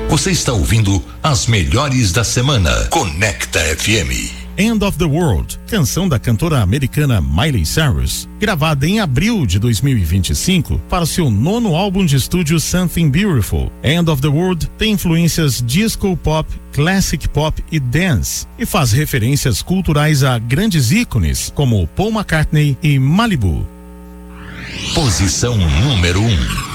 Você está ouvindo as melhores da semana. Conecta FM. End of the World, canção da cantora americana Miley Cyrus, gravada em abril de 2025 para seu nono álbum de estúdio Something Beautiful. End of the World tem influências disco pop, classic pop e dance, e faz referências culturais a grandes ícones como Paul McCartney e Malibu. Posição número 1.